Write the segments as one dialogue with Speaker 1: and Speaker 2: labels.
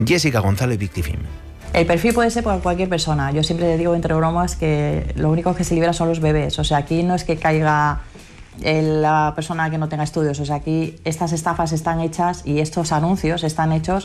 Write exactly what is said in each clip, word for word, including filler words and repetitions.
Speaker 1: Jessica González, Victifim.
Speaker 2: El perfil puede ser por cualquier persona. Yo siempre digo entre bromas que lo único que se libera son los bebés. O sea, aquí no es que caiga la persona que no tenga estudios. O sea, aquí estas estafas están hechas y estos anuncios están hechos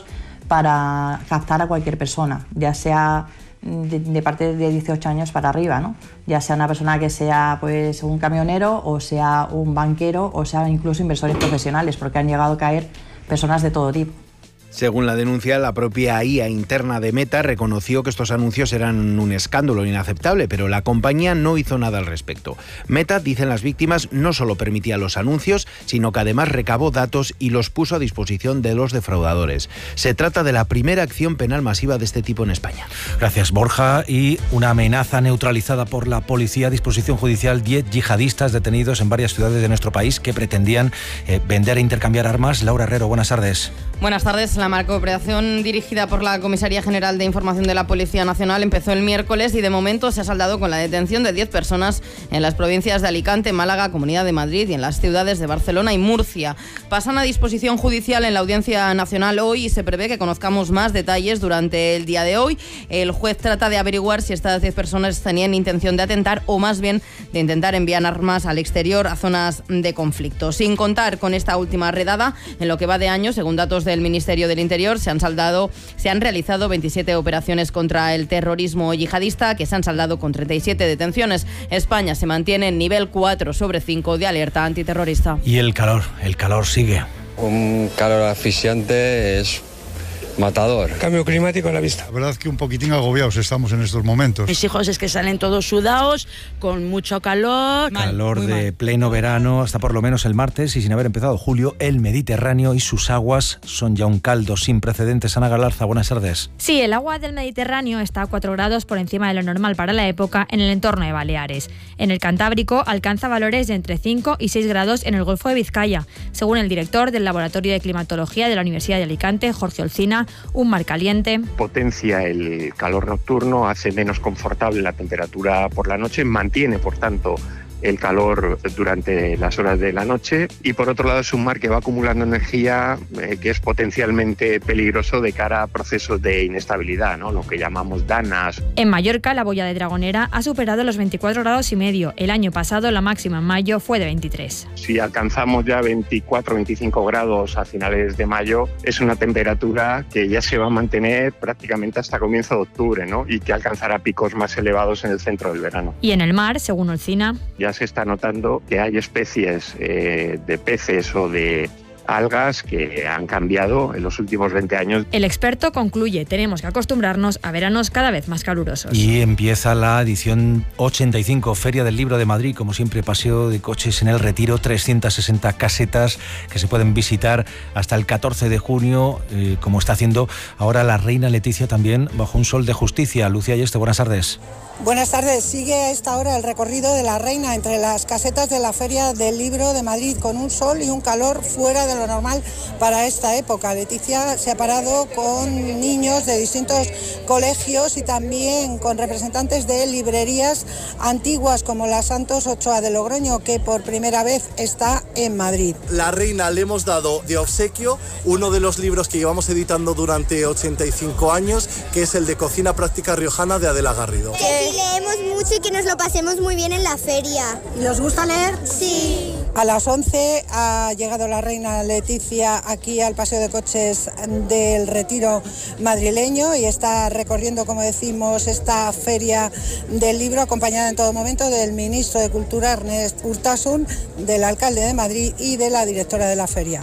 Speaker 2: para captar a cualquier persona, ya sea de, de parte de dieciocho años para arriba, ¿no? Ya sea una persona que sea pues un camionero, o sea un banquero, o sea incluso inversores profesionales, porque han llegado a caer personas de todo tipo.
Speaker 1: Según la denuncia, la propia I A interna de Meta reconoció que estos anuncios eran un escándalo inaceptable, pero la compañía no hizo nada al respecto. Meta, dicen las víctimas, no solo permitía los anuncios, sino que además recabó datos y los puso a disposición de los defraudadores. Se trata de la primera acción penal masiva de este tipo en España.
Speaker 3: Gracias, Borja. Y una amenaza neutralizada por la policía. A disposición judicial, diez yihadistas detenidos en varias ciudades de nuestro país que pretendían eh, vender e intercambiar armas. Laura Herrero, buenas tardes.
Speaker 4: Buenas tardes. La macrooperación dirigida por la Comisaría General de Información de la Policía Nacional empezó el miércoles y de momento se ha saldado con la detención de diez personas en las provincias de Alicante, Málaga, Comunidad de Madrid y en las ciudades de Barcelona y Murcia. Pasan a disposición judicial en la Audiencia Nacional hoy y se prevé que conozcamos más detalles durante el día de hoy. El juez trata de averiguar si estas diez personas tenían intención de atentar o más bien de intentar enviar armas al exterior a zonas de conflicto. Sin contar con esta última redada, en lo que va de año, según datos del Ministerio del Interior, se han saldado, se han realizado veintisiete operaciones contra el terrorismo yihadista, que se han saldado con treinta y siete detenciones. España se mantiene en nivel cuatro sobre cinco de alerta antiterrorista.
Speaker 3: Y el calor, el calor sigue.
Speaker 5: Un calor asfixiante es matador.
Speaker 6: Cambio climático a la vista.
Speaker 7: La verdad es que un poquitín agobiados estamos en estos momentos.
Speaker 8: Mis hijos es que salen todos sudados, con mucho calor.
Speaker 3: Calor
Speaker 8: mal,
Speaker 3: de
Speaker 8: mal.
Speaker 3: pleno verano hasta por lo menos el martes, y sin haber empezado julio, el Mediterráneo y sus aguas son ya un caldo sin precedentes. Ana Galarza, buenas tardes.
Speaker 9: Sí, el agua del Mediterráneo está a cuatro grados por encima de lo normal para la época en el entorno de Baleares. En el Cantábrico alcanza valores de entre cinco y seis grados en el Golfo de Vizcaya. Según el director del Laboratorio de Climatología de la Universidad de Alicante, Jorge Olcina, un mar caliente
Speaker 10: potencia el calor nocturno, hace menos confortable la temperatura por la noche, mantiene por tanto el calor durante las horas de la noche, y por otro lado es un mar que va acumulando energía eh, que es potencialmente peligroso de cara a procesos de inestabilidad, ¿no? Lo que llamamos danas.
Speaker 9: En Mallorca, la boya de Dragonera ha superado los veinticuatro grados y medio. El año pasado la máxima en mayo fue de veintitrés.
Speaker 10: Si alcanzamos ya veinticuatro a veinticinco grados a finales de mayo, es una temperatura que ya se va a mantener prácticamente hasta comienzo de octubre, ¿no? Y que alcanzará picos más elevados en el centro del verano.
Speaker 9: Y en el mar, según Olcina,
Speaker 10: ya se está notando que hay especies eh, de peces o de algas que han cambiado en los últimos veinte años.
Speaker 9: El experto concluye: tenemos que acostumbrarnos a veranos cada vez más calurosos.
Speaker 3: Y empieza la edición ochenta y cinco, Feria del Libro de Madrid, como siempre, paseo de coches en el Retiro, trescientas sesenta casetas que se pueden visitar hasta el catorce de junio, eh, como está haciendo ahora la reina Leticia también, bajo un sol de justicia. Lucía Yeste, buenas tardes.
Speaker 11: Buenas tardes. Sigue a esta hora el recorrido de la reina entre las casetas de la Feria del Libro de Madrid, con un sol y un calor fuera de lo normal para esta época. Leticia se ha parado con niños de distintos colegios y también con representantes de librerías antiguas como la Santos Ochoa de Logroño, que por primera vez está en Madrid.
Speaker 12: La reina le hemos dado de obsequio uno de los libros que llevamos editando durante ochenta y cinco años, que es el de Cocina Práctica Riojana de Adela Garrido.
Speaker 13: Que leemos mucho y que nos lo pasemos muy bien en la feria.
Speaker 11: ¿Y os gusta leer?
Speaker 13: Sí.
Speaker 11: A las once ha llegado la reina Leticia aquí al paseo de coches del Retiro madrileño y está recorriendo, como decimos, esta feria del libro, acompañada en todo momento del ministro de Cultura, Ernest Urtasun, del alcalde de Madrid y de la directora de la feria.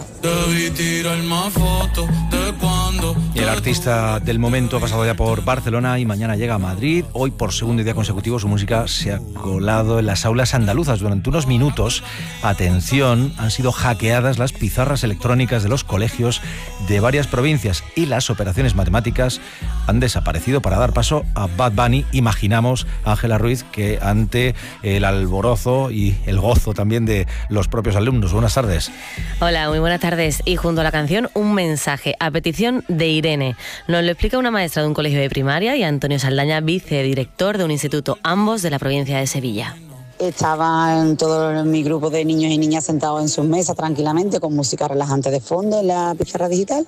Speaker 3: Y el artista del momento ha pasado ya por Barcelona y mañana llega a Madrid. Hoy, por segundo día consecutivo, su música se ha colado en las aulas andaluzas durante unos minutos. Atención, han sido hackeadas las pizarras electrónicas de los colegios de varias provincias y las operaciones matemáticas han desaparecido para dar paso a Bad Bunny. Imaginamos, Ángela Ruiz, que ante el alborozo y el gozo también de los propios alumnos. Buenas tardes.
Speaker 14: Hola, muy buenas tardes. Y junto a la canción, un mensaje a petición de Irene. Nos lo explica una maestra de un colegio de primaria y Antonio Saldaña, vicedirector de un instituto, ambos de la provincia de Sevilla.
Speaker 6: Estaban todo mi grupo de niños y niñas sentados en sus mesas tranquilamente con música relajante de fondo en la pizarra digital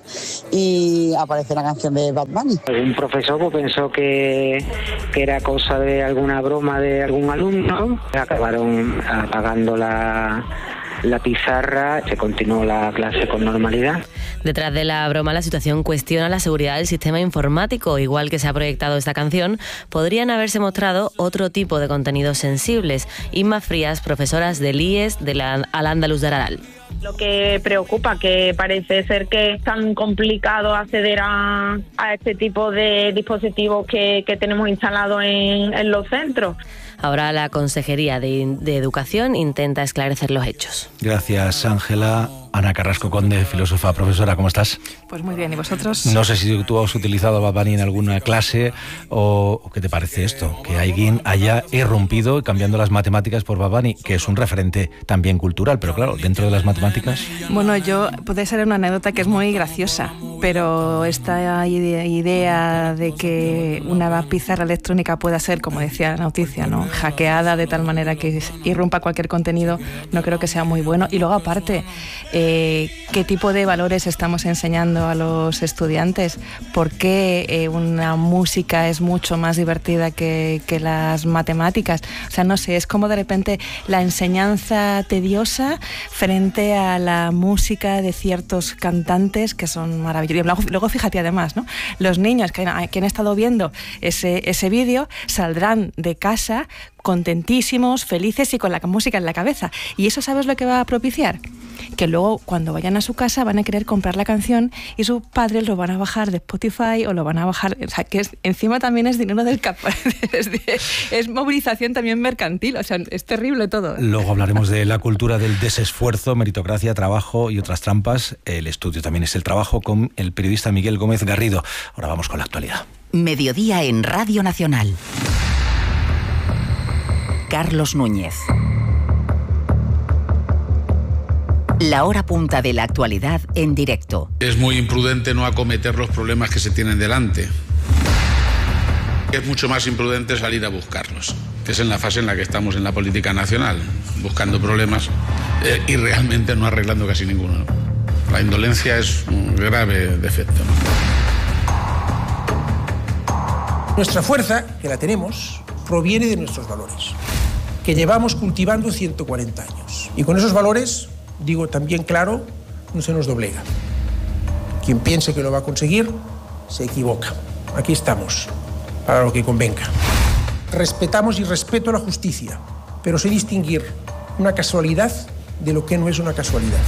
Speaker 6: y aparece la canción de Bad Bunny.
Speaker 15: Un profesor pues, pensó que, que era cosa de alguna broma de algún alumno. Acabaron apagando la... la pizarra, se continuó la clase con normalidad.
Speaker 14: Detrás de la broma, la situación cuestiona la seguridad del sistema informático. Igual que se ha proyectado esta canción, podrían haberse mostrado otro tipo de contenidos sensibles. Inma Frías, profesoras del I E S de la Al-Ándalus de Araral.
Speaker 16: Lo que preocupa, que parece ser que es tan complicado acceder a, a este tipo de dispositivos que, que tenemos instalados en, en los centros.
Speaker 14: Ahora la Consejería de, de Educación intenta esclarecer los hechos.
Speaker 3: Gracias, Ángela. Ana Carrasco Conde, filósofa, profesora, ¿cómo estás?
Speaker 17: Pues muy bien, ¿y vosotros?
Speaker 3: No sé si tú has utilizado Bad Bunny en alguna clase o, o qué te parece esto, que alguien haya irrumpido cambiando las matemáticas por Bad Bunny, que es un referente también cultural, pero claro, dentro de las matemáticas...
Speaker 17: Bueno, yo, puede ser una anécdota que es muy graciosa, pero esta idea de que una pizarra electrónica pueda ser, como decía la noticia, ¿no?, hackeada de tal manera que irrumpa cualquier contenido, no creo que sea muy bueno. Y luego, aparte, eh, ¿qué tipo de valores estamos enseñando a los estudiantes? ¿Por qué eh, una música es mucho más divertida que, que las matemáticas? O sea, no sé, es como de repente la enseñanza tediosa frente a la música de ciertos cantantes que son maravillosos. Luego, luego fíjate, además, ¿no?, los niños que, que han estado viendo ese, ese vídeo saldrán de casa contentísimos, felices y con la música en la cabeza. ¿Y eso sabes lo que va a propiciar? Que luego, cuando vayan a su casa, van a querer comprar la canción y sus padres lo van a bajar de Spotify o lo van a bajar... O sea, que es, encima también es dinero del cap... es, de, es movilización también mercantil. O sea, es terrible todo.
Speaker 3: Luego hablaremos de la cultura del desesfuerzo, meritocracia, trabajo y otras trampas. El estudio también es el trabajo con el periodista Miguel Gómez Garrido. Ahora vamos con la actualidad.
Speaker 18: Mediodía en Radio Nacional. Carlos Núñez. La hora punta de la actualidad en directo.
Speaker 19: Es muy imprudente no acometer los problemas que se tienen delante. Es mucho más imprudente salir a buscarlos, que es en la fase en la que estamos en la política nacional, buscando problemas eh, y realmente no arreglando casi ninguno, ¿no? La indolencia es un grave defecto, ¿no?
Speaker 20: Nuestra fuerza, que la tenemos, proviene de nuestros valores, que llevamos cultivando ciento cuarenta años. Y con esos valores, digo también claro, no se nos doblega. Quien piense que lo va a conseguir, se equivoca. Aquí estamos, para lo que convenga. Respetamos y respeto la justicia, pero sé distinguir una casualidad de lo que no es una casualidad.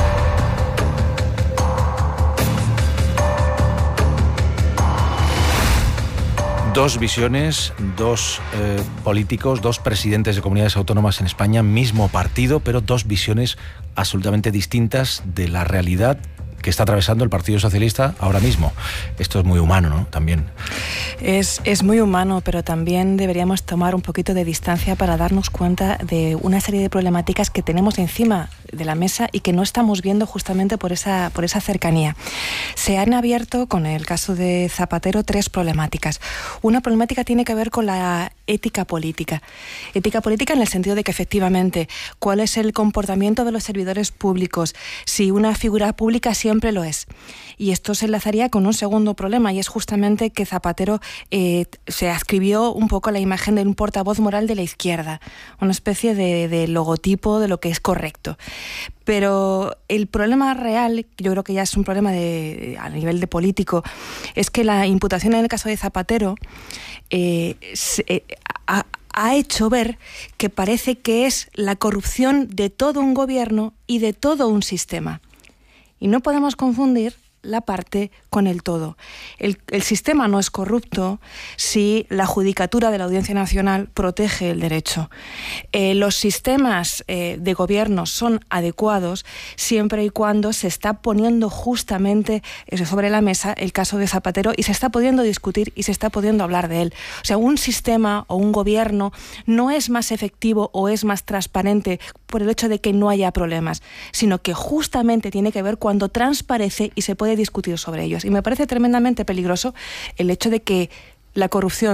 Speaker 3: Dos visiones, dos eh, políticos, dos presidentes de comunidades autónomas en España, mismo partido, pero dos visiones absolutamente distintas de la realidad que está atravesando el Partido Socialista ahora mismo. Esto es muy humano, ¿no? También.
Speaker 17: Es, es muy humano, pero también deberíamos tomar un poquito de distancia para darnos cuenta de una serie de problemáticas que tenemos encima de la mesa y que no estamos viendo justamente por esa, por esa cercanía. Se han abierto, con el caso de Zapatero, tres problemáticas. Una problemática tiene que ver con la ética política. Ética política en el sentido de que, efectivamente, cuál es el comportamiento de los servidores públicos, si una figura pública siempre lo es. Y esto se enlazaría con un segundo problema, y es justamente que Zapatero eh, se adscribió un poco a la imagen de un portavoz moral de la izquierda, una especie de, de logotipo de lo que es correcto. Pero el problema real, yo creo que ya es un problema de, a nivel de político, es que la imputación en el caso de Zapatero eh, se, eh, ha, ha hecho ver que parece que es la corrupción de todo un gobierno y de todo un sistema. Y no podemos confundir la parte con el todo. El, el sistema no es corrupto si la judicatura de la Audiencia Nacional protege el derecho. Eh, los sistemas eh, de gobierno son adecuados siempre y cuando se está poniendo justamente sobre la mesa el caso de Zapatero y se está pudiendo discutir y se está pudiendo hablar de él. O sea, un sistema o un gobierno no es más efectivo o es más transparente por el hecho de que no haya problemas, sino que justamente tiene que ver cuando transparece y se puede discutir sobre ellos. Y me parece tremendamente peligroso el hecho de que la corrupción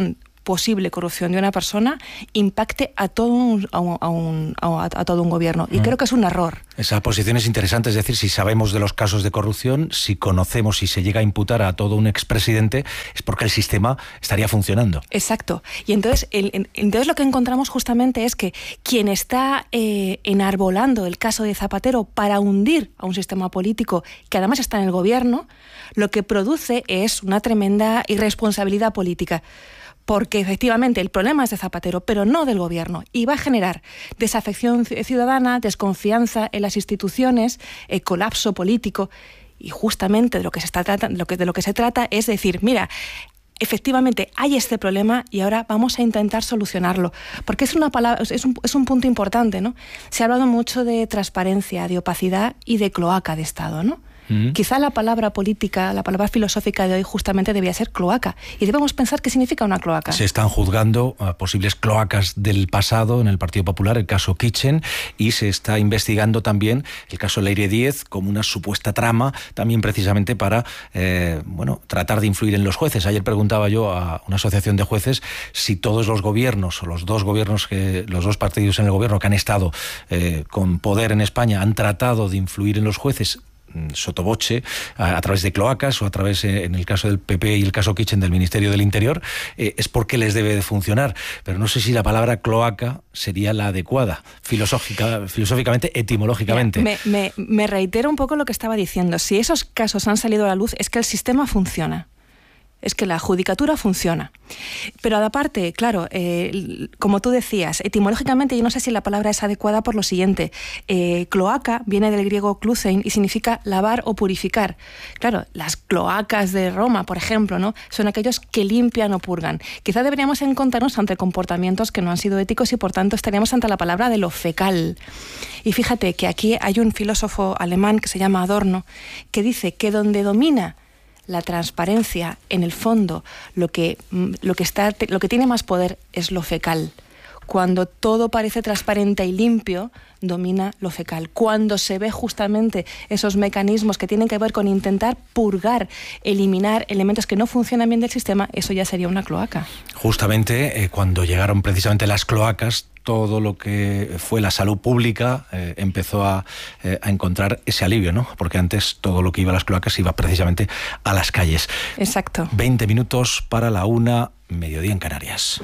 Speaker 17: posible corrupción de una persona impacte a todo un, a un, a un, a, a todo un gobierno. Y mm. creo que es un error.
Speaker 3: Esa posición es interesante, es decir, si sabemos de los casos de corrupción, si conocemos, si se llega a imputar a todo un expresidente, es porque el sistema estaría funcionando.
Speaker 17: Exacto. Y entonces, el, entonces lo que encontramos justamente es que quien está eh, enarbolando el caso de Zapatero para hundir a un sistema político que además está en el gobierno, lo que produce es una tremenda irresponsabilidad política. Porque efectivamente el problema es de Zapatero, pero no del gobierno, y va a generar desafección ciudadana, desconfianza en las instituciones, eh, colapso político, y justamente de lo que se está tratando, lo que, de lo que se trata es decir, mira, efectivamente hay este problema y ahora vamos a intentar solucionarlo, porque es una palabra, es un, es un punto importante, ¿no? Se ha hablado mucho de transparencia, de opacidad y de cloaca de Estado, ¿no? Mm. Quizá la palabra política, la palabra filosófica de hoy justamente debía ser cloaca, y debemos pensar qué significa una cloaca.
Speaker 3: Se están juzgando a posibles cloacas del pasado en el Partido Popular, el caso Kitchen, y se está investigando también el caso Leire Díez como una supuesta trama, también precisamente para eh, bueno, tratar de influir en los jueces. Ayer preguntaba yo a una asociación de jueces si todos los gobiernos, o los dos gobiernos, que los dos partidos en el gobierno que han estado eh, con poder en España, han tratado de influir en los jueces sotoboche, a, a través de cloacas, o a través, eh, en el caso del P P y el caso Kitchen, del Ministerio del Interior, eh, es porque les debe de funcionar. Pero no sé si la palabra cloaca sería la adecuada, filosófica, filosóficamente, etimológicamente.
Speaker 17: Me, me, me reitero un poco lo que estaba diciendo. Si esos casos han salido a la luz, es que el sistema funciona. Es que la judicatura funciona. Pero aparte, claro, eh, como tú decías, etimológicamente yo no sé si la palabra es adecuada por lo siguiente. Eh, cloaca viene del griego klusein y significa lavar o purificar. Claro, las cloacas de Roma, por ejemplo, ¿no? Son aquellos que limpian o purgan. Quizá deberíamos encontrarnos ante comportamientos que no han sido éticos y por tanto estaríamos ante la palabra de lo fecal. Y fíjate que aquí hay un filósofo alemán que se llama Adorno, que dice que donde domina la transparencia, en el fondo, lo que, lo que está, lo que tiene más poder es lo fecal. Cuando todo parece transparente y limpio, domina lo fecal. Cuando se ve justamente esos mecanismos que tienen que ver con intentar purgar, eliminar elementos que no funcionan bien del sistema, eso ya sería una cloaca.
Speaker 3: Justamente eh, cuando llegaron precisamente las cloacas, todo lo que fue la salud pública eh, empezó a, eh, a encontrar ese alivio, ¿no? Porque antes todo lo que iba a las cloacas iba precisamente a las calles.
Speaker 17: Exacto.
Speaker 3: veinte minutos para la una, mediodía en Canarias.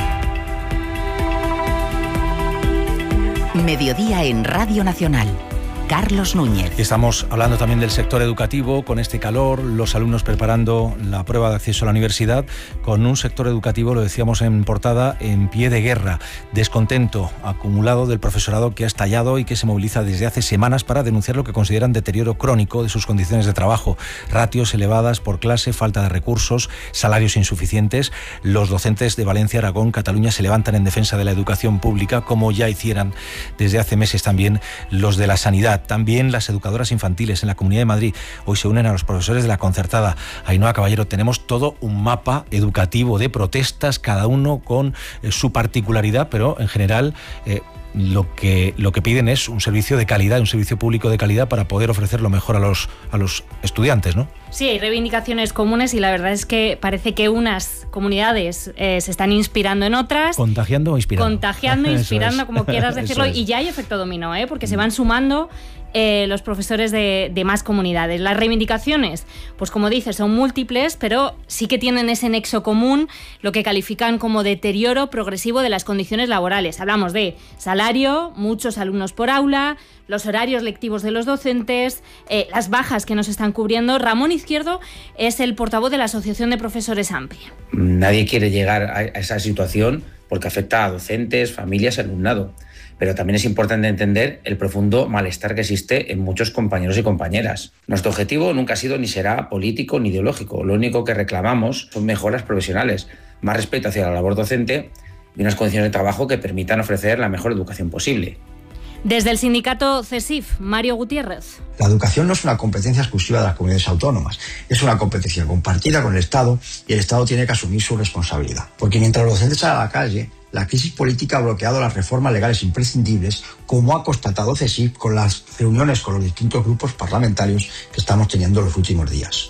Speaker 18: Mediodía en Radio Nacional. Carlos Núñez.
Speaker 3: Y estamos hablando también del sector educativo, con este calor, los alumnos preparando la prueba de acceso a la universidad, con un sector educativo, lo decíamos en portada, en pie de guerra, descontento acumulado del profesorado que ha estallado y que se moviliza desde hace semanas para denunciar lo que consideran deterioro crónico de sus condiciones de trabajo, ratios elevadas por clase, falta de recursos, salarios insuficientes. Los docentes de Valencia, Aragón, Cataluña se levantan en defensa de la educación pública, como ya hicieran desde hace meses también los de la sanidad. También las educadoras infantiles en la Comunidad de Madrid hoy se unen a los profesores de la concertada. Ainhoa Caballero, tenemos todo un mapa educativo de protestas, cada uno con eh, su particularidad, pero en general eh, lo que, lo que piden es un servicio de calidad, un servicio público de calidad para poder ofrecer lo mejor a los, a los estudiantes, ¿no?
Speaker 21: Sí, hay reivindicaciones comunes y la verdad es que parece que unas comunidades eh, se están inspirando en otras.
Speaker 3: ¿Contagiando o inspirando?
Speaker 21: Contagiando, inspirando, como quieras decirlo,
Speaker 3: es.
Speaker 21: Y ya hay efecto dominó, ¿eh? Porque se van sumando eh, los profesores de, de más comunidades. Las reivindicaciones, pues como dices, son múltiples, pero sí que tienen ese nexo común, lo que califican como deterioro progresivo de las condiciones laborales. Hablamos de salario, muchos alumnos por aula, los horarios lectivos de los docentes, eh, las bajas que nos están cubriendo. Ramón Izquierdo es el portavoz de la Asociación de Profesores Amplia.
Speaker 22: Nadie quiere llegar a esa situación porque afecta a docentes, familias y alumnado. Pero también es importante entender el profundo malestar que existe en muchos compañeros y compañeras. Nuestro objetivo nunca ha sido ni será político ni ideológico. Lo único que reclamamos son mejoras profesionales, más respeto hacia la labor docente y unas condiciones de trabajo que permitan ofrecer la mejor educación posible.
Speaker 21: Desde el sindicato CESIF, Mario Gutiérrez.
Speaker 23: La educación no es una competencia exclusiva de las comunidades autónomas, es una competencia compartida con el Estado y el Estado tiene que asumir su responsabilidad. Porque mientras los docentes salen a la calle, la crisis política ha bloqueado las reformas legales imprescindibles, como ha constatado CESIF con las reuniones con los distintos grupos parlamentarios que estamos teniendo en los últimos días.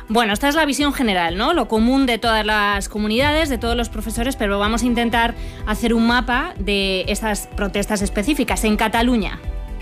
Speaker 21: Bueno, esta es la visión general, ¿no? Lo común de todas las comunidades, de todos los profesores, pero vamos a intentar hacer un mapa de estas protestas específicas. En Cataluña.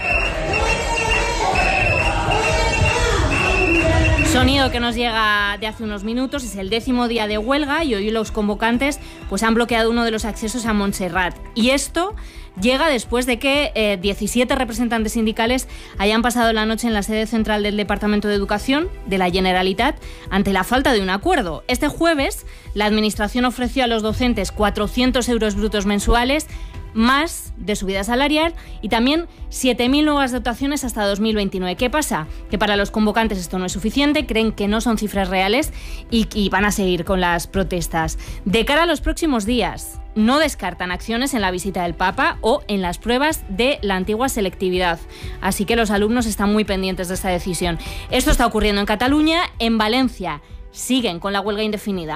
Speaker 21: Sonido que nos llega de hace unos minutos, es el décimo día de huelga y hoy los convocantes pues, han bloqueado uno de los accesos a Montserrat. Y esto llega después de que eh, diecisiete representantes sindicales hayan pasado la noche en la sede central del Departamento de Educación de la Generalitat ante la falta de un acuerdo. Este jueves, la Administración ofreció a los docentes cuatrocientos euros brutos mensuales, más de subida salarial y también siete mil nuevas dotaciones hasta dos mil veintinueve. ¿Qué pasa? Que para los convocantes esto no es suficiente, creen que no son cifras reales y, y van a seguir con las protestas. De cara a los próximos días, no descartan acciones en la visita del Papa o en las pruebas de la antigua selectividad. Así que los alumnos están muy pendientes de esta decisión. Esto está ocurriendo en Cataluña. En Valencia siguen con la huelga indefinida.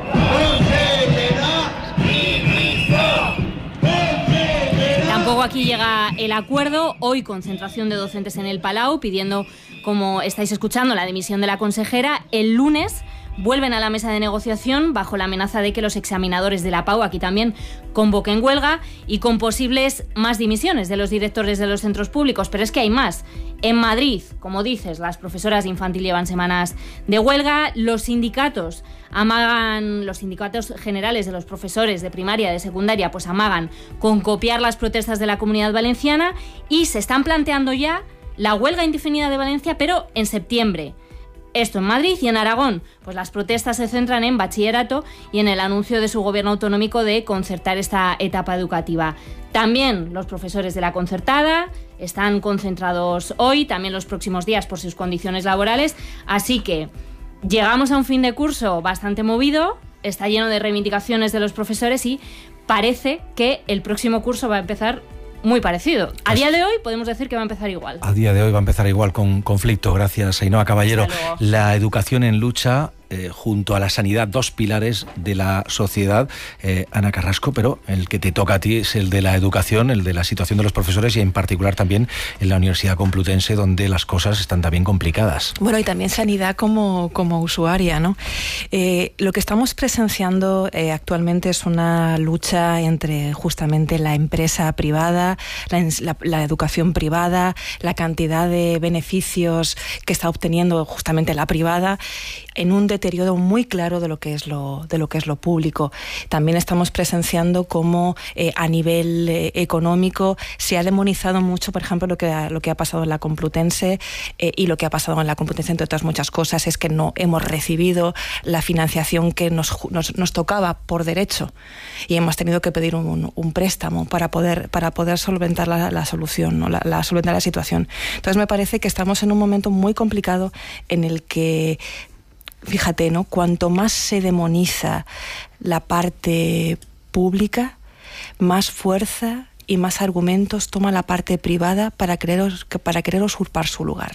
Speaker 21: Tampoco aquí llega el acuerdo. Hoy concentración de docentes en el Palau pidiendo, como estáis escuchando, la dimisión de la consejera. El lunes vuelven a la mesa de negociación bajo la amenaza de que los examinadores de la Pau aquí también convoquen huelga y con posibles más dimisiones de los directores de los centros públicos. Pero es que hay más. En Madrid, como dices, las profesoras de infantil llevan semanas de huelga. Los sindicatos amagan, los sindicatos generales de los profesores de primaria, de secundaria, pues amagan con copiar las protestas de la Comunidad Valenciana y se están planteando ya la huelga indefinida de Valencia, pero en septiembre. Esto en Madrid. Y en Aragón, pues las protestas se centran en bachillerato y en el anuncio de su gobierno autonómico de concertar esta etapa educativa. También los profesores de la concertada están concentrados hoy, también los próximos días por sus condiciones laborales. Así que llegamos a un fin de curso bastante movido, está lleno de reivindicaciones de los profesores y parece que el próximo curso va a empezar muy parecido. A día de hoy podemos decir que va a empezar igual.
Speaker 3: A día de hoy va a empezar igual con conflicto. Gracias, Ainhoa Caballero. La educación en lucha eh, junto a la sanidad, dos pilares de la sociedad. Eh, Ana Carrasco, pero el que te toca a ti es el de la educación, el de la situación de los profesores y en particular también en la Universidad Complutense, donde las cosas están también complicadas.
Speaker 17: Bueno, y también sanidad como, como usuaria, ¿no? Eh, lo que estamos presenciando eh, actualmente es una lucha entre justamente la empresa privada, la, la, la educación privada, la cantidad de beneficios que está obteniendo justamente la privada, en un deterioro muy claro de lo que es lo, de lo que es lo público. También estamos presenciando cómo eh, a nivel eh, económico se ha demonizado mucho, por ejemplo, lo que ha, lo que ha pasado en la Complutense eh, y lo que ha pasado en la Complutense, entre otras muchas cosas, es que no hemos recibido la financiación que nos, nos, nos tocaba por derecho y hemos tenido que pedir un, un préstamo para poder, para poder solventar la, la solución, ¿no? la, la, solventar la situación. Entonces me parece que estamos en un momento muy complicado en el que, fíjate, ¿no? Cuanto más se demoniza la parte pública, más fuerza y más argumentos toma la parte privada para querer, para querer usurpar su lugar.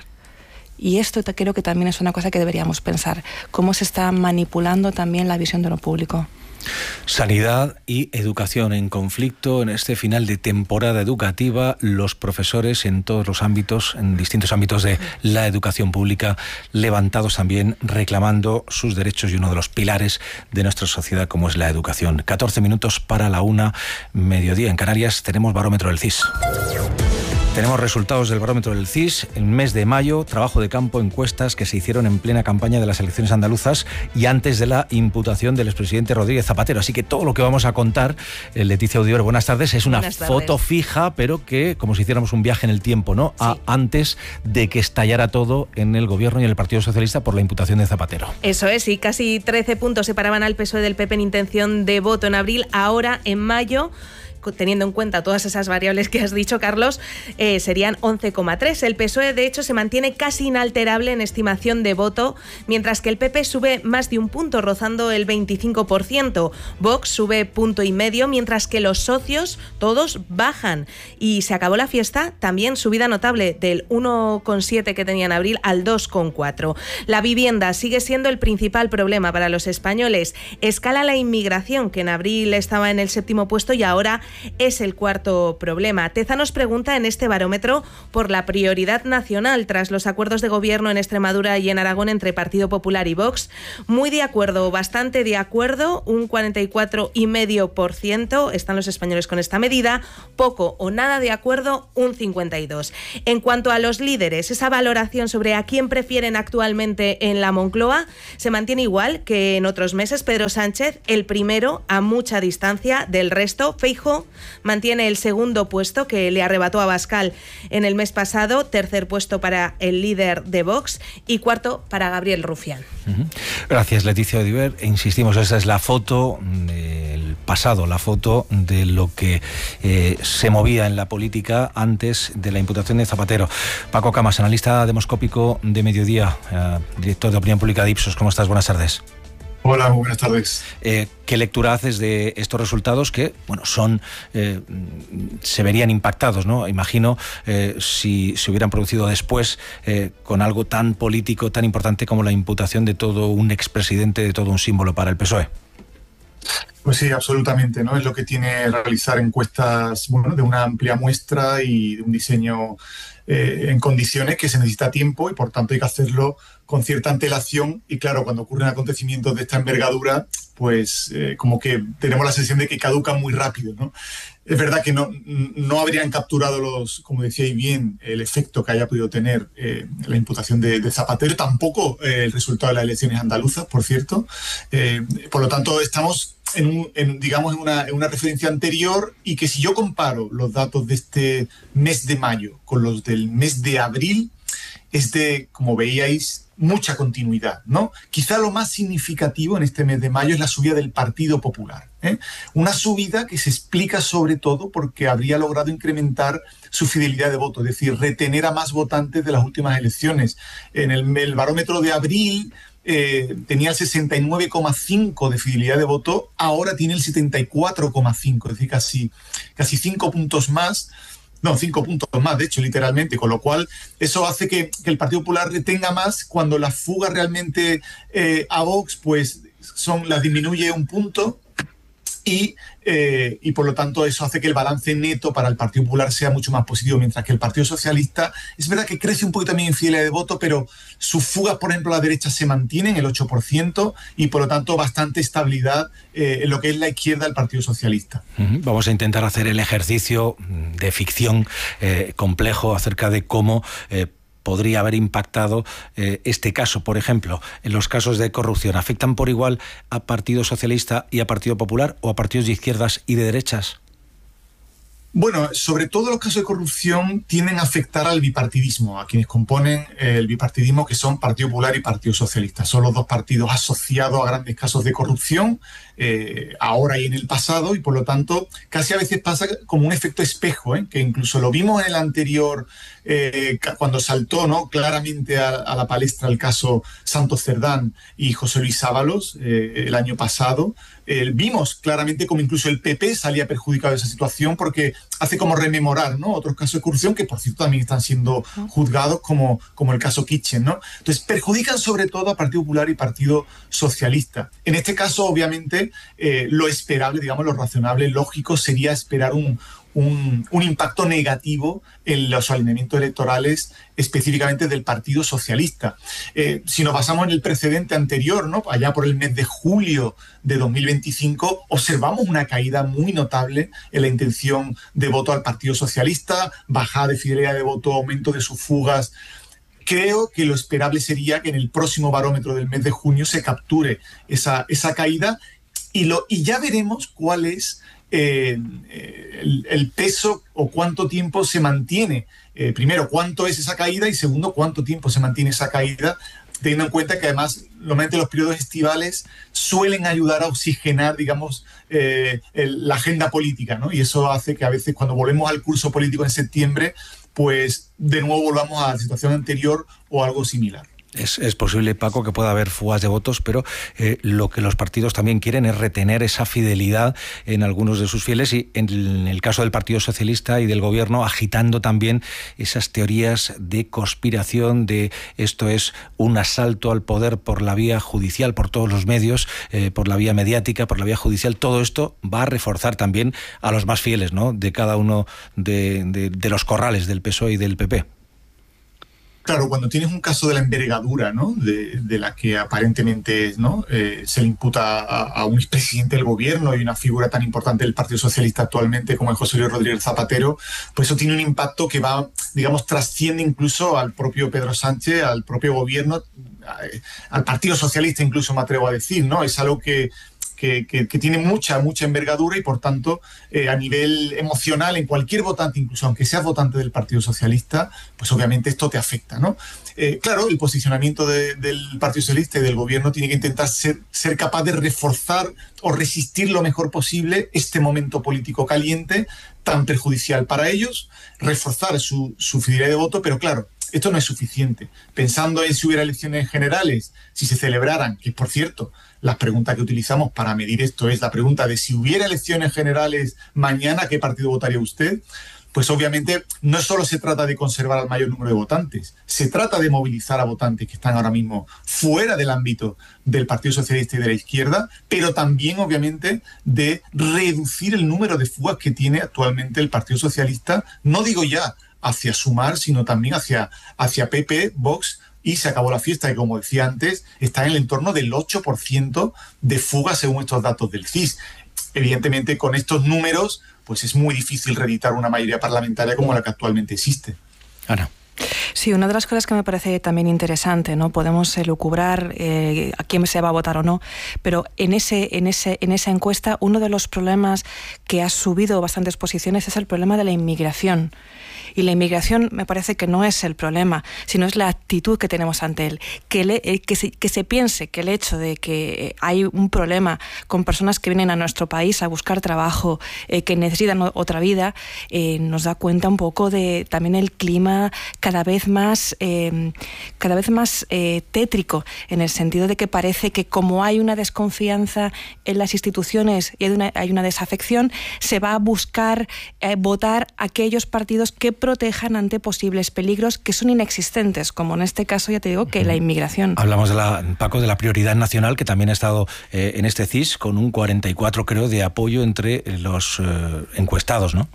Speaker 17: Y esto creo que también es una cosa que deberíamos pensar, cómo se está manipulando también la visión de lo público.
Speaker 3: Sanidad y educación en conflicto en este final de temporada educativa. Los profesores en todos los ámbitos, en distintos ámbitos de la educación pública, levantados también reclamando sus derechos y uno de los pilares de nuestra sociedad como es la educación. catorce minutos para la una, mediodía en Canarias. Tenemos barómetro del C I S. Tenemos resultados del barómetro del C I S. En el mes de mayo, trabajo de campo, encuestas que se hicieron en plena campaña de las elecciones andaluzas y antes de la imputación del expresidente Rodríguez Zapatero. Así que todo lo que vamos a contar, eh, Leticia Udiver, buenas tardes, es una foto fija, pero que como si hiciéramos un viaje en el tiempo, ¿no? Sí. A antes de que estallara todo en el gobierno y en el Partido Socialista por la imputación de Zapatero.
Speaker 1: Eso es, y casi trece puntos separaban al P S O E del P P en intención de voto en abril. Ahora, en mayo, teniendo en cuenta todas esas variables que has dicho, Carlos, eh, serían once coma tres. El P S O E, de hecho, se mantiene casi inalterable en estimación de voto, mientras que el P P sube más de un punto, rozando el veinticinco por ciento. Vox sube punto y medio, mientras que los socios todos bajan. Y se acabó la fiesta, también subida notable del uno coma siete que tenía en abril al dos coma cuatro. La vivienda sigue siendo el principal problema para los españoles. Escala la inmigración, que en abril estaba en el séptimo puesto y ahora es el cuarto problema. Teza nos pregunta en este barómetro por la prioridad nacional tras los acuerdos de gobierno en Extremadura y en Aragón entre Partido Popular y Vox. Muy de acuerdo, bastante de acuerdo, un cuarenta y cuatro coma cinco por ciento están los españoles con esta medida, poco o nada de acuerdo, un cincuenta y dos por ciento. En cuanto a los líderes, esa valoración sobre a quién prefieren actualmente en la Moncloa se mantiene igual que en otros meses. Pedro Sánchez, el primero a mucha distancia del resto. Feijóo mantiene el segundo puesto que le arrebató a Abascal en el mes pasado, tercer puesto para el líder de Vox y cuarto para Gabriel Rufián.
Speaker 3: Uh-huh. Gracias, Leticia Odiver. Insistimos, esa es la foto del pasado, la foto de lo que eh, se movía en la política antes de la imputación de Zapatero. Paco Camas, analista demoscópico de Mediodía, eh, director de Opinión Pública de Ipsos. ¿Cómo estás? Buenas tardes.
Speaker 2: Hola, muy buenas tardes.
Speaker 3: Eh, ¿Qué lectura haces de estos resultados que, bueno, son eh, se verían impactados, ¿no? Imagino eh, si se hubieran producido después eh, con algo tan político, tan importante como la imputación de todo un expresidente, de todo un símbolo para el P S O E.
Speaker 2: Pues sí, absolutamente, ¿no? Es lo que tiene realizar encuestas, bueno, de una amplia muestra y de un diseño eh, en condiciones que se necesita tiempo y por tanto hay que hacerlo con cierta antelación. Y claro, cuando ocurren acontecimientos de esta envergadura, pues eh, como que tenemos la sensación de que caducan muy rápido, ¿no? Es verdad que no, no habrían capturado los, como decíais bien, el efecto que haya podido tener eh, la imputación de, de Zapatero, tampoco eh, el resultado de las elecciones andaluzas, por cierto. Eh, por lo tanto, estamos en, un, en digamos, en una, en una referencia anterior y que si yo comparo los datos de este mes de mayo con los del mes de abril, es de, como veíais, mucha continuidad, ¿no? Quizá lo más significativo en este mes de mayo es la subida del Partido Popular, ¿eh? Una subida que se explica sobre todo porque habría logrado incrementar su fidelidad de voto, es decir, retener a más votantes de las últimas elecciones. En el, el barómetro de abril eh, tenía el sesenta y nueve coma cinco de fidelidad de voto, ahora tiene el setenta y cuatro coma cinco, es decir, casi, casi cinco puntos más. No, cinco puntos más, de hecho, literalmente, con lo cual eso hace que, que el Partido Popular retenga más cuando las fugas realmente eh, a Vox, pues son, las disminuye un punto y, eh, y por lo tanto eso hace que el balance neto para el Partido Popular sea mucho más positivo, mientras que el Partido Socialista es verdad que crece un poquito también en fidelidad de voto, pero sus fugas, por ejemplo, a la derecha se mantienen, el ocho por ciento, y por lo tanto bastante estabilidad eh, en lo que es la izquierda del Partido Socialista.
Speaker 3: Uh-huh. Vamos a intentar hacer el ejercicio de ficción eh, complejo acerca de cómo eh, podría haber impactado eh, este caso, por ejemplo, en los casos de corrupción. ¿Afectan por igual a Partido Socialista y a Partido Popular o a partidos de izquierdas y de derechas?
Speaker 2: Bueno, sobre todo los casos de corrupción tienden a afectar al bipartidismo, a quienes componen el bipartidismo, que son Partido Popular y Partido Socialista. Son los dos partidos asociados a grandes casos de corrupción, eh, ahora y en el pasado, y por lo tanto casi a veces pasa como un efecto espejo, ¿eh? Que incluso lo vimos en el anterior, eh, cuando saltó, ¿no?, claramente a, a la palestra el caso Santos Cerdán y José Luis Ábalos eh, el año pasado. Eh, vimos claramente como incluso el P P salía perjudicado de esa situación porque hace como rememorar, ¿no?, otros casos de corrupción que por cierto también están siendo juzgados como, como el caso Kitchen, ¿no? Entonces perjudican sobre todo a Partido Popular y Partido Socialista. En este caso obviamente eh, lo esperable, digamos lo razonable, lógico sería esperar un Un, un impacto negativo en los alineamientos electorales específicamente del Partido Socialista. Eh, si nos basamos en el precedente anterior, ¿no?, allá por el mes de julio de dos mil veinticinco, observamos una caída muy notable en la intención de voto al Partido Socialista, bajada de fidelidad de voto, aumento de sus fugas. Creo que lo esperable sería que en el próximo barómetro del mes de junio se capture esa, esa caída y, lo, y ya veremos cuál es Eh, el, el peso o cuánto tiempo se mantiene. Eh, primero, cuánto es esa caída y segundo, cuánto tiempo se mantiene esa caída, teniendo en cuenta que además normalmente los periodos estivales suelen ayudar a oxigenar, digamos, eh, el, la agenda política, ¿no? Y eso hace que a veces cuando volvemos al curso político en septiembre, pues de nuevo volvamos a la situación anterior o algo similar.
Speaker 3: Es, es posible, Paco, que pueda haber fugas de votos, pero eh, lo que los partidos también quieren es retener esa fidelidad en algunos de sus fieles y en el caso del Partido Socialista y del Gobierno agitando también esas teorías de conspiración, de esto es un asalto al poder por la vía judicial, por todos los medios, eh, por la vía mediática, por la vía judicial. Todo esto va a reforzar también a los más fieles, ¿no?, de cada uno de, de, de los corrales del P S O E y del P P.
Speaker 2: Claro, cuando tienes un caso de la envergadura, ¿no?, de, de la que aparentemente, ¿no?, eh, se le imputa a, a un expresidente del gobierno y una figura tan importante del Partido Socialista actualmente como es José Luis Rodríguez Zapatero, pues eso tiene un impacto que va, digamos, trasciende incluso al propio Pedro Sánchez, al propio gobierno, al Partido Socialista incluso, me atrevo a decir, ¿no? Es algo que... Que, que, que tiene mucha, mucha envergadura y, por tanto, eh, a nivel emocional, en cualquier votante, incluso aunque seas votante del Partido Socialista, pues obviamente esto te afecta, ¿no? Eh, claro, el posicionamiento de, del Partido Socialista y del Gobierno tiene que intentar ser, ser capaz de reforzar o resistir lo mejor posible este momento político caliente, tan perjudicial para ellos, reforzar su, su fidelidad de voto, pero claro, esto no es suficiente. Pensando en si hubiera elecciones generales, si se celebraran, que por cierto, las preguntas que utilizamos para medir esto es la pregunta de si hubiera elecciones generales mañana, ¿qué partido votaría usted? Pues obviamente no solo se trata de conservar al mayor número de votantes, se trata de movilizar a votantes que están ahora mismo fuera del ámbito del Partido Socialista y de la izquierda, pero también obviamente de reducir el número de fugas que tiene actualmente el Partido Socialista, no digo ya hacia Sumar, sino también hacia, hacia P P, Vox, y se acabó la fiesta, que como decía antes, está en el entorno del ocho por ciento de fugas según estos datos del C I S. Evidentemente, con estos números, pues es muy difícil reeditar una mayoría parlamentaria como la que actualmente existe.
Speaker 3: Ana.
Speaker 17: Sí, una de las cosas que me parece también interesante, ¿no? Podemos elucubrar eh, a quién se va a votar o no, pero en ese, en ese, en esa encuesta uno de los problemas que ha subido bastantes posiciones es el problema de la inmigración. Y la inmigración me parece que no es el problema, sino es la actitud que tenemos ante él. Que, le, eh, que, se, que se piense que el hecho de que hay un problema con personas que vienen a nuestro país a buscar trabajo, eh, que necesitan otra vida, eh, nos da cuenta un poco de también el clima cada vez más, eh, cada vez más eh, tétrico, en el sentido de que parece que como hay una desconfianza en las instituciones y hay una, hay una desafección, se va a buscar eh, votar aquellos partidos que protejan ante posibles peligros que son inexistentes, como en este caso ya te digo que la inmigración.
Speaker 3: Hablamos de la, Paco, de la prioridad nacional, que también ha estado eh, en este C I S con un cuarenta y cuatro, creo, de apoyo entre los eh, encuestados, ¿no?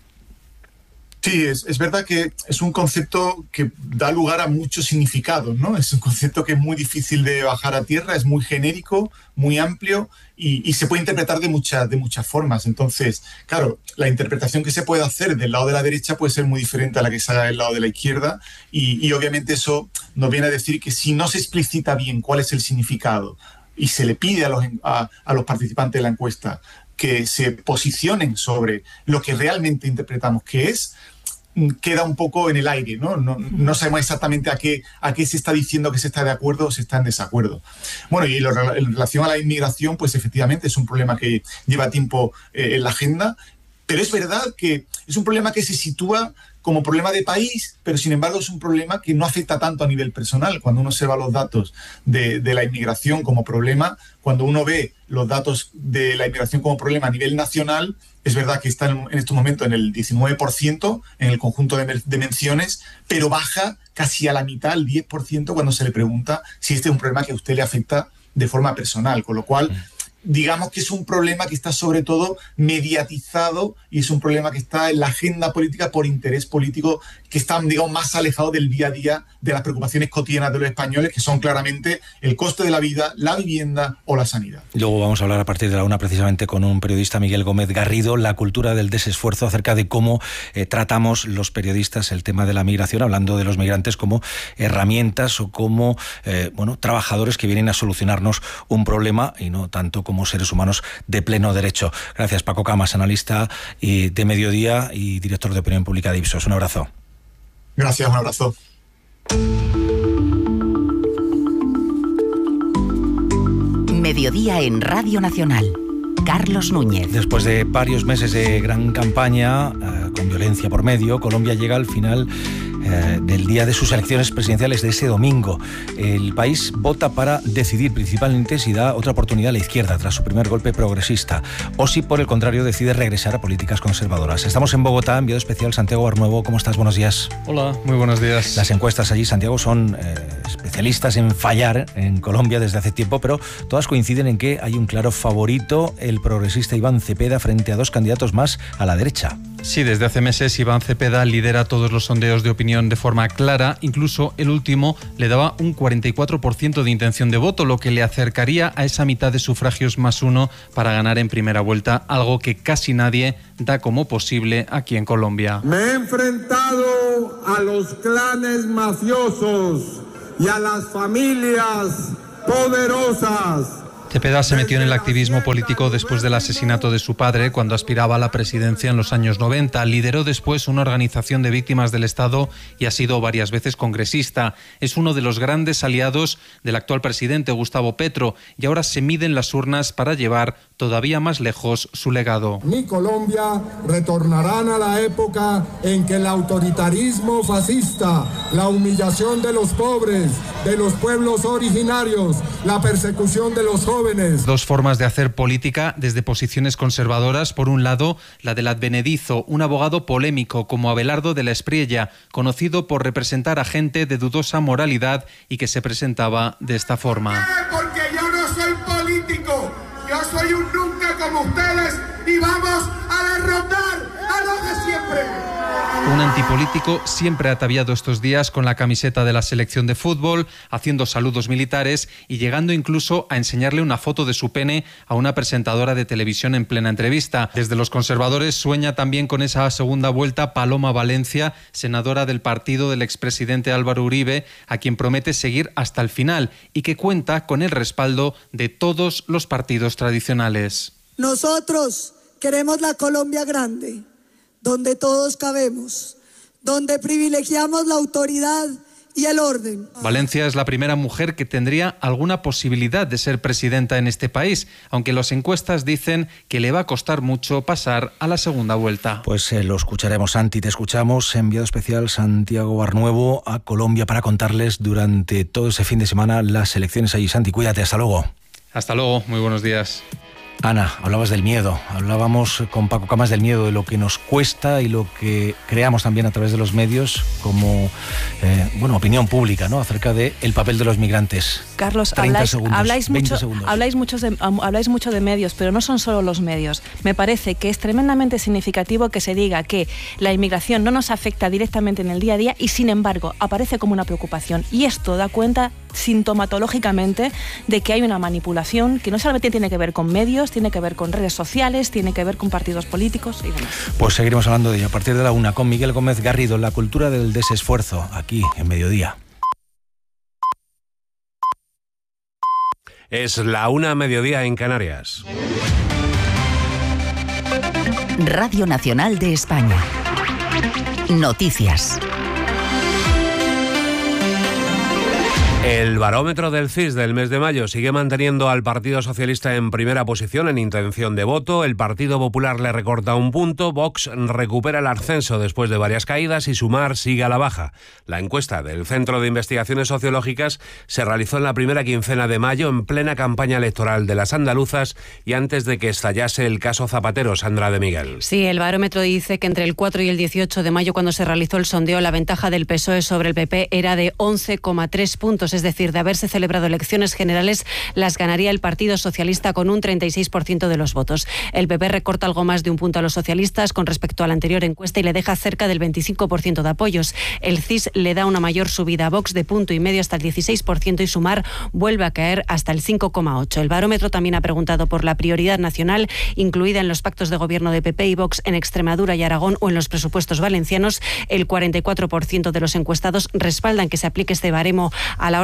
Speaker 2: Sí, es, es verdad que es un concepto que da lugar a muchos significados, ¿no? Es un concepto que es muy difícil de bajar a tierra, es muy genérico, muy amplio y, y se puede interpretar de muchas, de muchas formas. Entonces, claro, la interpretación que se puede hacer del lado de la derecha puede ser muy diferente a la que se haga del lado de la izquierda y, y obviamente eso nos viene a decir que si no se explicita bien cuál es el significado y se le pide a los, a, a los participantes de la encuesta que se posicionen sobre lo que realmente interpretamos que es, queda un poco en el aire, ¿no? No, no sabemos exactamente a qué, a qué se está diciendo que se está de acuerdo o se está en desacuerdo. Bueno, y lo, en relación a la inmigración, pues efectivamente es un problema que lleva tiempo eh, en la agenda, pero es verdad que es un problema que se sitúa como problema de país, pero sin embargo es un problema que no afecta tanto a nivel personal. Cuando uno observa los datos de, de la inmigración como problema, cuando uno ve los datos de la inmigración como problema a nivel nacional, es verdad que está en, en estos momentos en el diecinueve por ciento en el conjunto de, de menciones, pero baja casi a la mitad, al diez por ciento, cuando se le pregunta si este es un problema que a usted le afecta de forma personal, con lo cual digamos que es un problema que está sobre todo mediatizado y es un problema que está en la agenda política por interés político, que está, digamos, más alejado del día a día de las preocupaciones cotidianas de los españoles, que son claramente el coste de la vida, la vivienda o la sanidad.
Speaker 3: Luego vamos a hablar a partir de la una precisamente con un periodista, Miguel Gómez Garrido, la cultura del desesfuerzo, acerca de cómo eh, tratamos los periodistas el tema de la migración, hablando de los migrantes como herramientas o como eh, bueno, trabajadores que vienen a solucionarnos un problema y no tanto como como seres humanos de pleno derecho. Gracias, Paco Camas, analista de Mediodía y director de Opinión Pública de Ipsos. Un abrazo.
Speaker 2: Gracias, un abrazo.
Speaker 18: Mediodía en Radio Nacional. Carlos Núñez.
Speaker 3: Después de varios meses de gran campaña, eh, con violencia por medio, Colombia llega al final eh, del día de sus elecciones presidenciales de ese domingo. El país vota para decidir principalmente si da otra oportunidad a la izquierda tras su primer golpe progresista o si por el contrario decide regresar a políticas conservadoras. Estamos en Bogotá, enviado especial Santiago Barnuevo. ¿Cómo estás? Buenos días.
Speaker 4: Hola, muy buenos días.
Speaker 3: Las encuestas allí, Santiago, son eh, especialistas en fallar en Colombia desde hace tiempo, pero todas coinciden en que hay un claro favorito, el progresista Iván Cepeda, frente a dos candidatos más a la derecha.
Speaker 4: Sí, desde hace meses Iván Cepeda lidera todos los sondeos de opinión de forma clara. Incluso el último le daba un cuarenta y cuatro por ciento de intención de voto, lo que le acercaría a esa mitad de sufragios más uno para ganar en primera vuelta, algo que casi nadie da como posible aquí en Colombia.
Speaker 5: Me he enfrentado a los clanes mafiosos y a las familias poderosas.
Speaker 4: Cepeda se metió en el activismo político después del asesinato de su padre, cuando aspiraba a la presidencia en los años noventa. Lideró después una organización de víctimas del Estado y ha sido varias veces congresista. Es uno de los grandes aliados del actual presidente Gustavo Petro y ahora se mide en las urnas para llevar todavía más lejos su legado.
Speaker 5: Mi Colombia retornarán a la época en que el autoritarismo fascista, la humillación de los pobres, de los pueblos originarios, la persecución de los jóvenes.
Speaker 4: Dos formas de hacer política desde posiciones conservadoras. Por un lado, la del advenedizo, un abogado polémico como Abelardo de la Espriella, conocido por representar a gente de dudosa moralidad y que se presentaba de esta forma.
Speaker 5: Porque yo no soy político, yo soy un nunca como ustedes y vamos a derrotar a los de siempre.
Speaker 4: Un antipolítico siempre ataviado estos días con la camiseta de la selección de fútbol, haciendo saludos militares y llegando incluso a enseñarle una foto de su pene a una presentadora de televisión en plena entrevista. Desde los conservadores sueña también con esa segunda vuelta Paloma Valencia, senadora del partido del expresidente Álvaro Uribe, a quien promete seguir hasta el final y que cuenta con el respaldo de todos los partidos tradicionales.
Speaker 7: Nosotros queremos la Colombia grande, donde todos cabemos, donde privilegiamos la autoridad y el orden.
Speaker 4: Valencia es la primera mujer que tendría alguna posibilidad de ser presidenta en este país, aunque las encuestas dicen que le va a costar mucho pasar a la segunda vuelta.
Speaker 3: Pues eh, lo escucharemos, Santi, te escuchamos, enviado especial Santiago Barnuevo a Colombia para contarles durante todo ese fin de semana las elecciones allí. Santi, cuídate, hasta luego.
Speaker 4: Hasta luego, muy buenos días.
Speaker 3: Ana, hablabas del miedo, hablábamos con Paco Camas del miedo, de lo que nos cuesta y lo que creamos también a través de los medios como eh, bueno, opinión pública, ¿no?, acerca del papel de los migrantes.
Speaker 17: Carlos, habláis, habláis, mucho, habláis, mucho de, habláis mucho de medios, pero no son solo los medios. Me parece que es tremendamente significativo que se diga que la inmigración no nos afecta directamente en el día a día y, sin embargo, aparece como una preocupación. Y esto da cuenta sintomatológicamente de que hay una manipulación que no solamente tiene que ver con medios, tiene que ver con redes sociales, tiene que ver con partidos políticos y demás.
Speaker 3: Pues seguiremos hablando de ello a partir de la una con Miguel Gómez Garrido, la cultura del desesfuerzo, aquí en Mediodía.
Speaker 24: Es la una, mediodía en Canarias.
Speaker 18: Radio Nacional de España. Noticias.
Speaker 24: El barómetro del C I S del mes de mayo sigue manteniendo al Partido Socialista en primera posición en intención de voto. El Partido Popular le recorta un punto. Vox recupera el ascenso después de varias caídas y Sumar sigue a la baja. La encuesta del Centro de Investigaciones Sociológicas se realizó en la primera quincena de mayo, en plena campaña electoral de las andaluzas y antes de que estallase el caso Zapatero. Sandra de Miguel.
Speaker 25: Sí, el barómetro dice que entre el cuatro y el dieciocho de mayo, cuando se realizó el sondeo, la ventaja del P S O E sobre el P P era de once coma tres puntos. Es decir, de haberse celebrado elecciones generales, las ganaría el Partido Socialista con un treinta y seis por ciento de los votos. El P P recorta algo más de un punto a los socialistas con respecto a la anterior encuesta y le deja cerca del veinticinco por ciento de apoyos. El C I S le da una mayor subida a Vox de punto y medio hasta el dieciséis por ciento y Sumar vuelve a caer hasta el cinco coma ocho por ciento. El barómetro también ha preguntado por la prioridad nacional incluida en los pactos de gobierno de P P y Vox en Extremadura y Aragón o en los presupuestos valencianos. El cuarenta y cuatro por ciento de los encuestados respaldan que se aplique este baremo a la hora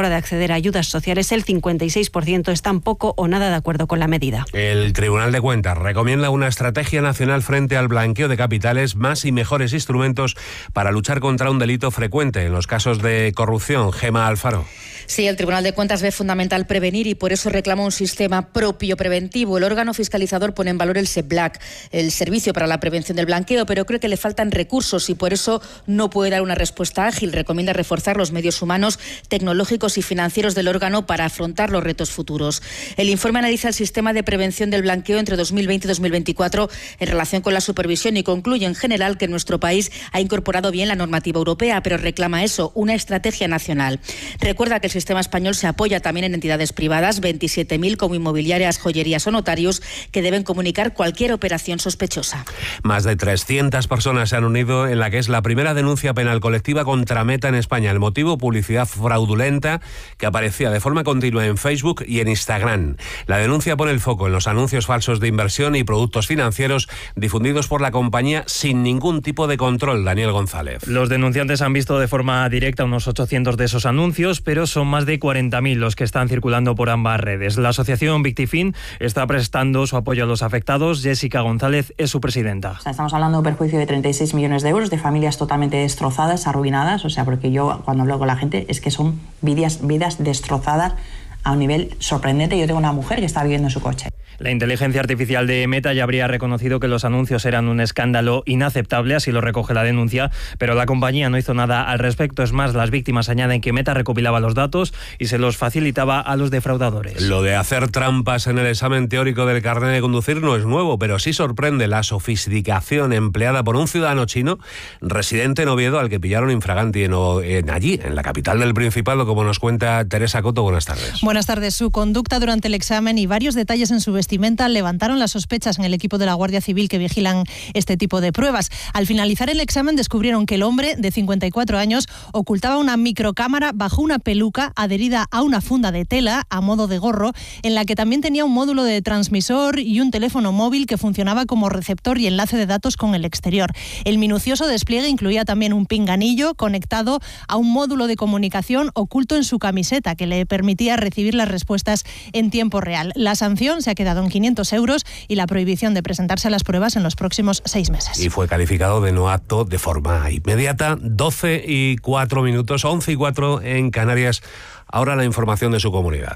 Speaker 25: hora de acceder a ayudas sociales, el cincuenta y seis por ciento están poco o nada de acuerdo con la medida.
Speaker 24: El Tribunal de Cuentas recomienda una estrategia nacional frente al blanqueo de capitales, más y mejores instrumentos para luchar contra un delito frecuente en los casos de corrupción. Gema Alfaro.
Speaker 8: Sí, el Tribunal de Cuentas ve fundamental prevenir y por eso reclama un sistema propio preventivo. El órgano fiscalizador pone en valor el SEPLAC, el Servicio para la Prevención del Blanqueo, pero cree que le faltan recursos y por eso no puede dar una respuesta ágil. Recomienda reforzar los medios humanos, tecnológicos y financieros del órgano para afrontar los retos futuros. El informe analiza el sistema de prevención del blanqueo entre dos mil veinte y dos mil veinticuatro en relación con la supervisión y concluye en general que nuestro país ha incorporado bien la normativa europea, pero reclama eso, una estrategia nacional. Recuerda que el sistema español se apoya también en entidades privadas, veintisiete mil como inmobiliarias, joyerías o notarios, que deben comunicar cualquier operación sospechosa.
Speaker 24: Más de trescientas personas se han unido en la que es la primera denuncia penal colectiva contra Meta en España. El motivo, publicidad fraudulenta que aparecía de forma continua en Facebook y en Instagram. La denuncia pone el foco en los anuncios falsos de inversión y productos financieros difundidos por la compañía sin ningún tipo de control. Daniel González.
Speaker 9: Los denunciantes han visto de forma directa unos ochocientos de esos anuncios, pero son más de cuarenta mil los que están circulando por ambas redes. La asociación Victifin está prestando su apoyo a los afectados. Jessica González es su presidenta.
Speaker 10: O sea, estamos hablando de un perjuicio de treinta y seis millones de euros, de familias totalmente destrozadas, arruinadas. O sea, porque yo cuando hablo con la gente es que son vidas, vidas destrozadas a un nivel sorprendente. Yo tengo una mujer que está viviendo en su coche.
Speaker 9: La inteligencia artificial de Meta ya habría reconocido que los anuncios eran un escándalo inaceptable, así lo recoge la denuncia, pero la compañía no hizo nada al respecto. Es más, las víctimas añaden que Meta recopilaba los datos y se los facilitaba a los defraudadores.
Speaker 24: Lo de hacer trampas en el examen teórico del carnet de conducir no es nuevo, pero sí sorprende la sofisticación empleada por un ciudadano chino residente en Oviedo, al que pillaron infraganti en, en allí, en la capital del Principado, como nos cuenta Teresa Coto. Buenas tardes.
Speaker 12: Buenas tardes. Su conducta durante el examen y varios detalles en su vestimenta levantaron las sospechas en el equipo de la Guardia Civil que vigilan este tipo de pruebas. Al finalizar el examen descubrieron que el hombre, de cincuenta y cuatro años, ocultaba una microcámara bajo una peluca adherida a una funda de tela a modo de gorro, en la que también tenía un módulo de transmisor y un teléfono móvil que funcionaba como receptor y enlace de datos con el exterior. El minucioso despliegue incluía también un pinganillo conectado a un módulo de comunicación oculto en su camiseta que le permitía recibir las respuestas en tiempo real. La sanción se ha quedado en quinientos euros y la prohibición de presentarse a las pruebas en los próximos seis meses.
Speaker 24: Y fue calificado de no apto de forma inmediata. doce y cuatro minutos, once y cuatro en Canarias. Ahora la información de su comunidad.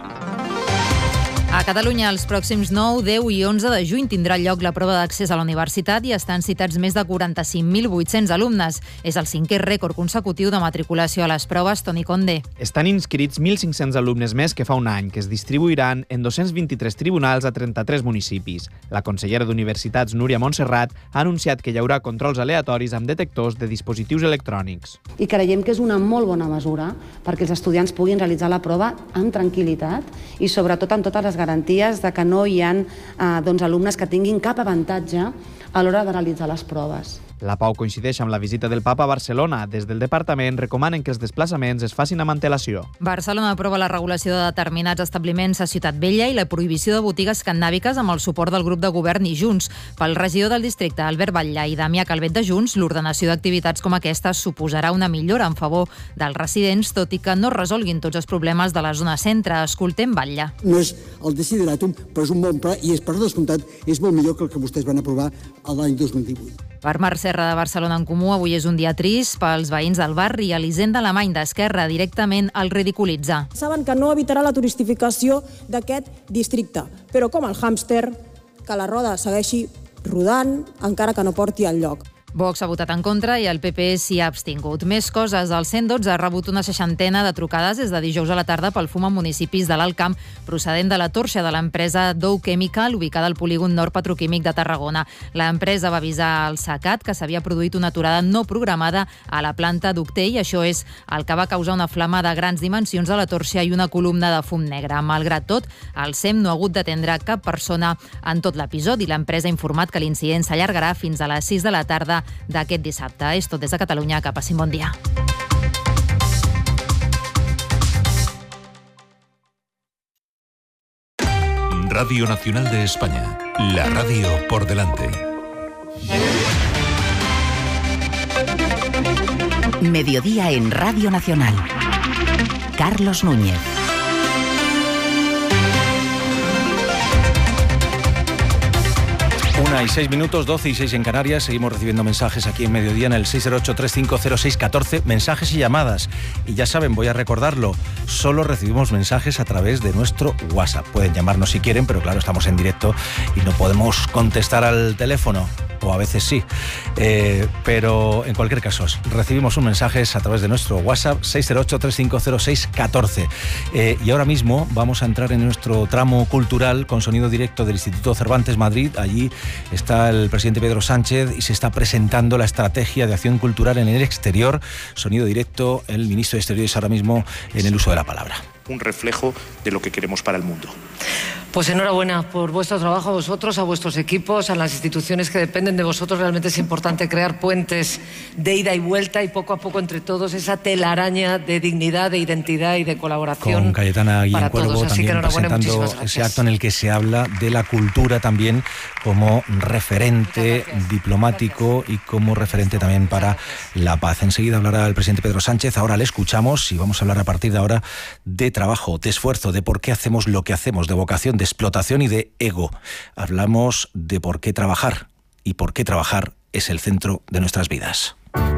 Speaker 13: A Catalunya, els pròxims nou, deu i onze de juny tindrà lloc la prova d'accés a la universitat i estan citats més de quaranta-cinc mil vuit-cents alumnes. És el cinquè rècord consecutiu de matriculació a les proves. Toni Conde.
Speaker 26: Estan inscrits mil cinc-cents alumnes més que fa un any, que es distribuiran en dos-cents vint-i-tres tribunals a trenta-tres municipis. La consellera d'Universitats, Núria Montserrat, ha anunciat que hi haurà controls aleatoris amb detectors de dispositius electrònics.
Speaker 27: I creiem que és una molt bona mesura perquè els estudiants puguin realitzar la prova amb tranquil·litat i sobretot amb totes les garanties de que no hi ha eh, doncs, alumnes que tinguin cap avantatge a l'hora de realitzar les proves.
Speaker 26: La Pau coincideix amb la visita del Papa a Barcelona. Des del departament recomanen que els desplaçaments es facin amb antelació.
Speaker 13: Barcelona aprova la regulació de determinats establiments a Ciutat Vella i la prohibició de botigues cannàbiques amb el suport del grup de govern i Junts. Pel regidor del districte, Albert Batllà, i Damià Calvet de Junts, l'ordenació d'activitats com aquestes suposarà una millora en favor dels residents, tot i que no resolguin tots els problemes de la zona centre. Escoltem Batllà.
Speaker 28: No és el desideratum, però és un bon pla i és, per descomptat, és molt millor que el que vostès van aprovar l'any dos mil divuit.
Speaker 13: Per Marc Serra de Barcelona en Comú, avui és un dia trist pels veïns del barri. Elisenda Alemany d'Esquerra directament el ridiculitza.
Speaker 29: Saben que no evitarà la turistificació d'aquest districte, però com el hàmster, que la roda segueixi rodant encara que no porti al lloc.
Speaker 13: Vox ha votat en contra i el P P s'hi ha abstingut. Més coses. El cent dotze ha rebut una seixantena de trucades des de dijous a la tarda pel fum a municipis de l'Alt Camp procedent de la torxa de l'empresa Dow Chemical, ubicada al polígon nord petroquímic de Tarragona. L'empresa va avisar al SACAT que s'havia produït una aturada no programada a la planta d'Octell i això és el que va causar una flama de grans dimensions a la torxa i una columna de fum negre. Malgrat tot, el S E M no ha hagut d'atendre cap persona en tot l'episodi. L'empresa ha informat que l'incident s'allargarà fins a les sis de la tarda d'aquest dissabte. És tot des de Catalunya. Que passin bon dia.
Speaker 30: Radio Nacional de España. La radio por delante.
Speaker 18: Mediodía en Radio Nacional. Carlos Núñez.
Speaker 3: Una y seis minutos, doce y seis en Canarias. Seguimos recibiendo mensajes aquí en Mediodía en el seis cero ocho, tres cinco cero seis, uno cuatro. Mensajes y llamadas. Y ya saben, voy a recordarlo, solo recibimos mensajes a través de nuestro WhatsApp. Pueden llamarnos si quieren, pero claro, estamos en directo y no podemos contestar al teléfono. O a veces sí. Eh, pero en cualquier caso, recibimos un mensaje a través de nuestro WhatsApp seis cero ocho, tres cinco cero seis, uno cuatro. Eh, y ahora mismo vamos a entrar en nuestro tramo cultural con sonido directo del Instituto Cervantes Madrid. Allí está el presidente Pedro Sánchez y se está presentando la estrategia de acción cultural en el exterior. Sonido directo, el ministro de Exteriores ahora mismo en el uso de la palabra.
Speaker 6: Un reflejo de lo que queremos para el mundo.
Speaker 11: Pues enhorabuena por vuestro trabajo, a vosotros, a vuestros equipos, a las instituciones que dependen de vosotros. Realmente es importante crear puentes de ida y vuelta y poco a poco entre todos esa telaraña de dignidad, de identidad y de colaboración.
Speaker 3: Con Cayetana Guillén
Speaker 11: para
Speaker 3: Cuervo
Speaker 11: todos. Así que
Speaker 3: también presentando ese acto en el que se habla de la cultura también como referente diplomático y como referente también para la paz. Enseguida hablará el presidente Pedro Sánchez. Ahora le escuchamos y vamos a hablar a partir de ahora de trabajo, de esfuerzo, de por qué hacemos lo que hacemos, de vocación, de explotación y de ego. Hablamos de por qué trabajar y por qué trabajar es el centro de nuestras vidas.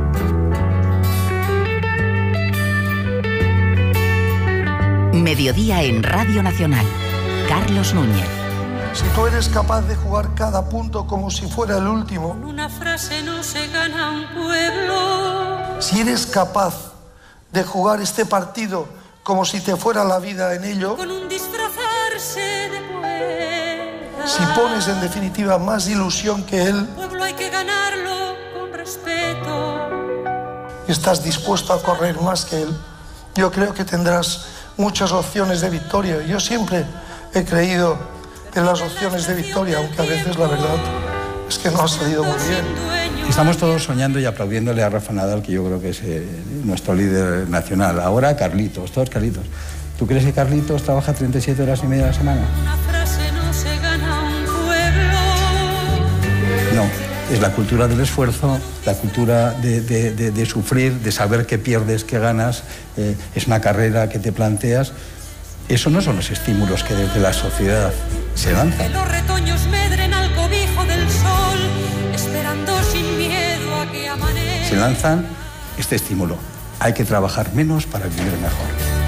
Speaker 18: Mediodía en Radio Nacional. Carlos Núñez.
Speaker 14: Si tú eres capaz de jugar cada punto como si fuera el último,
Speaker 15: con una frase no se gana un pueblo.
Speaker 14: Si eres capaz de jugar este partido como si te fuera la vida en ello,
Speaker 15: con un disfrazarse de poeta.
Speaker 14: Si pones en definitiva más ilusión que él,
Speaker 15: el pueblo hay que ganarlo con respeto.
Speaker 14: Y estás dispuesto a correr más que él, yo creo que tendrás muchas opciones de victoria. Yo siempre he creído en las opciones de victoria, aunque a veces la verdad es que no ha salido muy bien.
Speaker 16: Estamos todos soñando y aplaudiéndole a Rafa Nadal, que yo creo que es eh, nuestro líder nacional. Ahora Carlitos, todos Carlitos. ¿Tú crees que Carlitos trabaja treinta y siete horas y media a la semana?
Speaker 15: Una frase no se gana un pueblo.
Speaker 16: No, es la cultura del esfuerzo, la cultura de, de, de, de sufrir, de saber que pierdes, que ganas. Eh, es una carrera que te planteas. Eso no son los estímulos que desde la sociedad se lanzan.
Speaker 15: Que los retoños medren al cobijo del sol, esperando sin miedo a que amanezca.
Speaker 16: Se lanzan este estímulo. Hay que trabajar menos para vivir mejor.